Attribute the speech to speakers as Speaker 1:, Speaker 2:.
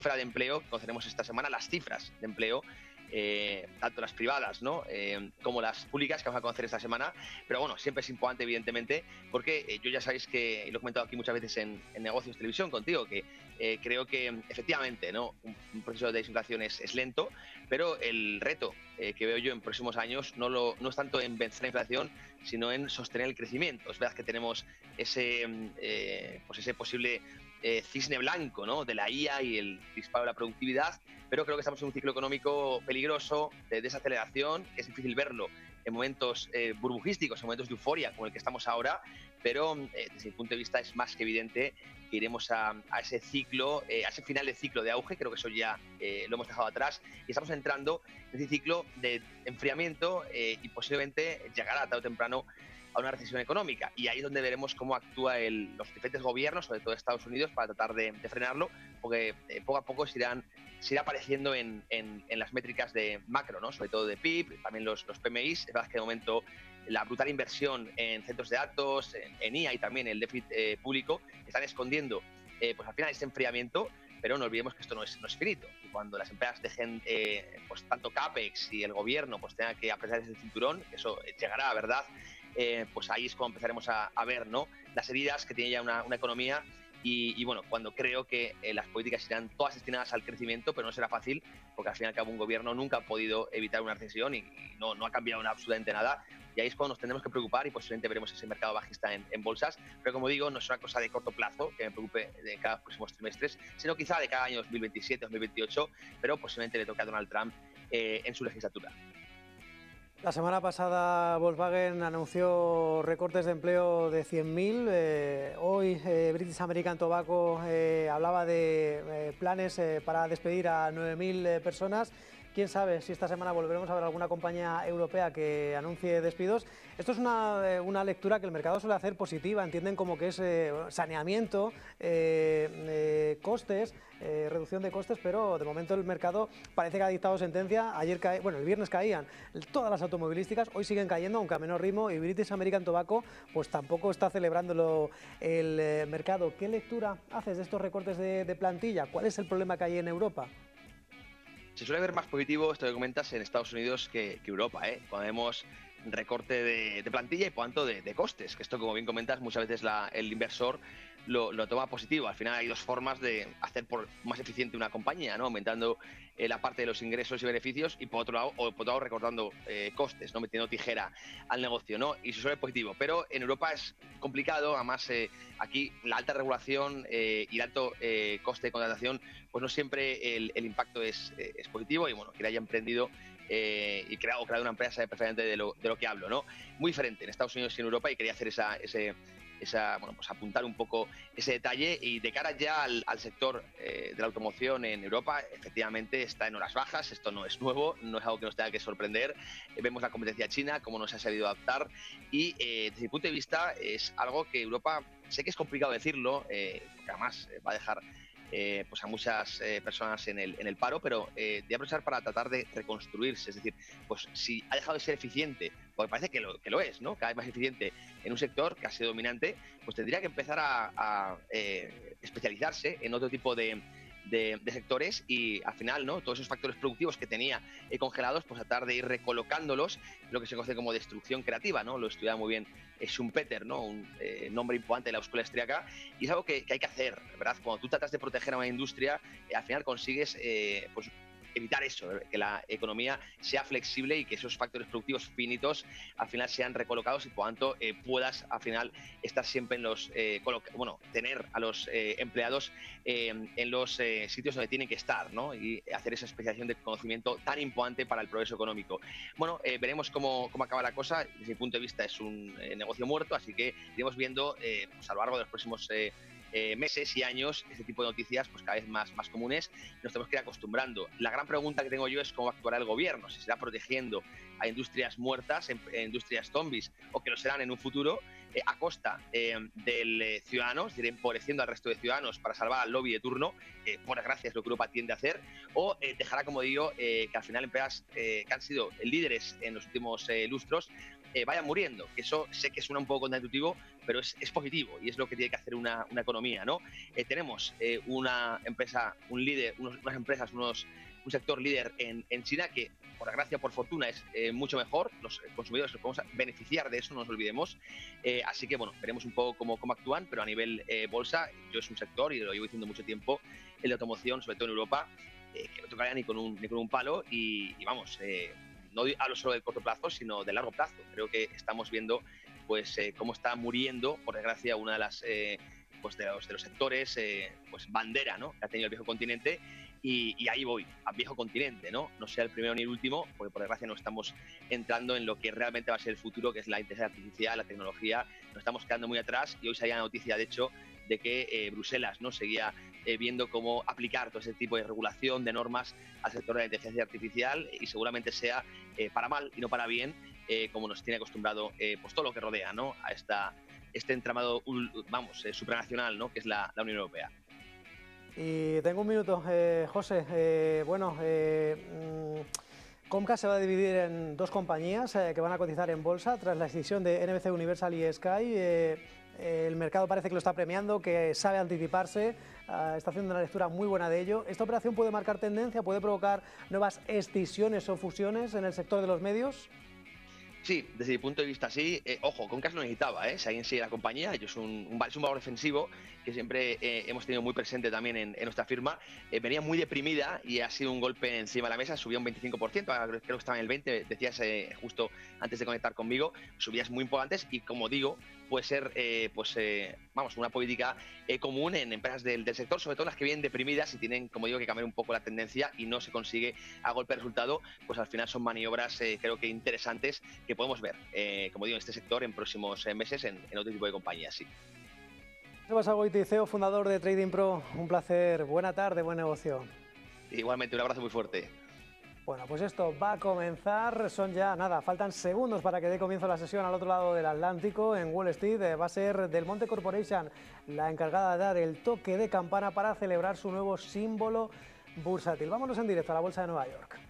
Speaker 1: cifra de empleo, conoceremos esta semana las cifras de empleo, tanto las privadas, ¿no? Como las públicas que vamos a conocer esta semana. Pero bueno, siempre es importante, evidentemente, porque yo ya sabéis que, y lo he comentado aquí muchas veces en Negocios Televisión contigo, que creo que efectivamente, ¿no? Un proceso de desinflación es lento, pero el reto que veo yo en próximos años no es tanto en vencer la inflación, sino en sostener el crecimiento. Es verdad que tenemos ese posible cisne blanco, ¿no? De la IA y el disparo de la productividad, pero creo que estamos en un ciclo económico peligroso de desaceleración, que es difícil verlo en momentos burbujísticos, en momentos de euforia como el que estamos ahora, pero desde mi punto de vista es más que evidente que iremos a ese ciclo, a ese final de ciclo de auge. Creo que eso ya lo hemos dejado atrás y estamos entrando en ese ciclo de enfriamiento y posiblemente llegará tarde o temprano a una recesión económica. Y ahí es donde veremos cómo actúan los diferentes gobiernos, sobre todo Estados Unidos, para tratar de frenarlo, porque poco a poco se irá apareciendo en las métricas de macro, ¿no? Sobre todo de PIB, también los PMIs. Es verdad que de momento la brutal inversión en centros de datos, en IA y también el déficit público están escondiendo pues al final ese enfriamiento, pero no olvidemos que esto no es finito. Y cuando las empresas dejen pues tanto CAPEX y el gobierno pues tenga que apretar ese cinturón, eso llegará, ¿verdad? Pues ahí es cuando empezaremos a ver, ¿no? Las heridas que tiene ya una economía. Y bueno, cuando creo que las políticas irán todas destinadas al crecimiento, pero no será fácil, porque al fin y al cabo un gobierno nunca ha podido evitar una recesión y no ha cambiado absolutamente nada. Y ahí es cuando nos tendremos que preocupar y posiblemente veremos ese mercado bajista en bolsas. Pero como digo, no es una cosa de corto plazo que me preocupe de cada próximos trimestres, sino quizá de cada año 2027, 2028, pero posiblemente le toque a Donald Trump en su legislatura.
Speaker 2: La semana pasada Volkswagen anunció recortes de empleo de 100.000. Hoy British American Tobacco hablaba de planes para despedir a 9.000 personas. Quién sabe si esta semana volveremos a ver alguna compañía europea que anuncie despidos. Esto es una lectura que el mercado suele hacer positiva. Entienden como que es saneamiento, costes, reducción de costes, pero de momento el mercado parece que ha dictado sentencia. El viernes caían todas las automovilísticas, hoy siguen cayendo, aunque a menor ritmo, y British American Tobacco pues tampoco está celebrándolo el mercado. ¿Qué lectura haces de estos recortes de plantilla? ¿Cuál es el problema que hay en Europa?
Speaker 1: Se suele ver más positivo esto que comentas en Estados Unidos que Europa, ¿eh? Cuando vemos recorte de plantilla y por tanto de costes, que esto, como bien comentas, muchas veces el inversor lo toma positivo. Al final hay dos formas de hacer más eficiente una compañía, ¿no? Aumentando la parte de los ingresos y beneficios y por otro lado recortando costes, ¿no? Metiendo tijera al negocio, ¿no? Y eso suele ser positivo. Pero en Europa es complicado, además aquí la alta regulación y el alto coste de contratación, pues no siempre el impacto es positivo. Y bueno, quien haya emprendido y creado una empresa sabe perfectamente de lo que hablo, ¿no? Muy diferente en Estados Unidos y en Europa, y quería hacer pues apuntar un poco ese detalle. Y de cara ya al sector de la automoción en Europa, efectivamente está en horas bajas. Esto no es nuevo, no es algo que nos tenga que sorprender. Vemos la competencia china, cómo nos ha sabido adaptar, y desde mi punto de vista es algo que Europa, sé que es complicado decirlo, porque además va a dejar pues a muchas personas en el paro, pero de aprovechar para tratar de reconstruirse. Es decir, pues si ha dejado de ser eficiente, porque parece que lo es, ¿no? Cada vez más eficiente en un sector que ha sido dominante, pues tendría que empezar a especializarse en otro tipo de sectores, y al final, ¿no? Todos esos factores productivos que tenía congelados, pues tratar de ir recolocándolos, lo que se conoce como destrucción creativa, ¿no? Lo estudia muy bien Schumpeter, ¿no? Un nombre importante de la escuela austríaca, y es algo que hay que hacer, ¿verdad? Cuando tú tratas de proteger a una industria, al final consigues pues evitar eso, que la economía sea flexible y que esos factores productivos finitos al final sean recolocados, y por tanto puedas al final estar siempre en los tener a los empleados en los sitios donde tienen que estar, ¿no? Y hacer esa especialización de conocimiento tan importante para el progreso económico. Bueno, veremos cómo acaba la cosa. Desde mi punto de vista es un negocio muerto, así que iremos viendo pues a lo largo de los próximos meses y años este tipo de noticias pues cada vez más comunes. Nos tenemos que ir acostumbrando. La gran pregunta que tengo yo es cómo actuará el gobierno, si será protegiendo a industrias muertas, industrias zombies, o que lo serán en un futuro a costa del ciudadano, es decir, empobreciendo al resto de ciudadanos para salvar al lobby de turno, por desgracia es lo que Europa tiende a hacer, o dejará, como digo, que al final empresas que han sido líderes en los últimos lustros vayan muriendo. Que eso sé que suena un poco contraintuitivo, pero es positivo y es lo que tiene que hacer una economía, ¿no? Tenemos una empresa, unas empresas, un sector líder en China que, por desgracia, por fortuna, es mucho mejor. Los consumidores nos podemos beneficiar de eso, no nos olvidemos. Así que, bueno, veremos un poco cómo actúan, pero a nivel bolsa, yo es un sector, y lo llevo diciendo mucho tiempo, el de automoción, sobre todo en Europa, que no tocaría ni con un palo y vamos, no hablo solo del corto plazo, sino de largo plazo. Creo que estamos viendo pues cómo está muriendo, por desgracia, una de las pues de los sectores pues bandera, ¿no?, que ha tenido el viejo continente, y ahí voy, al viejo continente, ¿no? No sea el primero ni el último, porque por desgracia no estamos entrando en lo que realmente va a ser el futuro, que es la inteligencia artificial, la tecnología. Nos estamos quedando muy atrás, y hoy salía la noticia, de hecho, de que Bruselas, ¿no?, seguía viendo cómo aplicar todo ese tipo de regulación, de normas al sector de la inteligencia artificial, y seguramente sea para mal y no para bien, como nos tiene acostumbrado pues todo lo que rodea, ¿no?, a este entramado, vamos, supranacional, ¿no?, que es la Unión Europea.
Speaker 2: Y tengo un minuto, José. Comcast se va a dividir en dos compañías que van a cotizar en bolsa tras la decisión de NBC Universal y Sky. El mercado parece que lo está premiando, que sabe anticiparse, está haciendo una lectura muy buena de ello. ¿Esta operación puede marcar tendencia, puede provocar nuevas escisiones o fusiones en el sector de los medios?
Speaker 1: Sí, desde mi punto de vista sí. Ojo, Comcast lo necesitaba, ¿eh? Si alguien sigue la compañía, ellos es un valor defensivo que siempre hemos tenido muy presente también en nuestra firma. Venía muy deprimida y ha sido un golpe encima de la mesa, subió un 25%, creo que estaba en el 20%, decías justo antes de conectar conmigo, subidas muy importantes, y como digo, puede ser vamos, una política común en empresas del sector, sobre todo las que vienen deprimidas y tienen, como digo, que cambiar un poco la tendencia y no se consigue a golpe de resultado. Pues al final son maniobras creo que interesantes que podemos ver, como digo, en este sector en próximos meses en otro tipo de compañías, sí.
Speaker 2: Sebas Agoiti, CEO, fundador de Trading Pro, un placer, buena tarde, buen negocio.
Speaker 1: Igualmente, un abrazo muy fuerte.
Speaker 2: Bueno, pues esto va a comenzar, son ya nada, faltan segundos para que dé comienzo la sesión al otro lado del Atlántico, en Wall Street. Va a ser Del Monte Corporation la encargada de dar el toque de campana para celebrar su nuevo símbolo bursátil. Vámonos en directo a la Bolsa de Nueva York.